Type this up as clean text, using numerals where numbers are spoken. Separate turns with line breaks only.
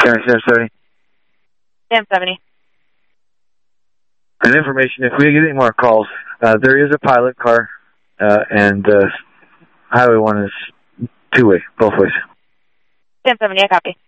Sam 70.
Sam 70.
And information, if we get any more calls, there is a pilot car, and Highway 1 is two-way, both ways.
Sam 70, I copy.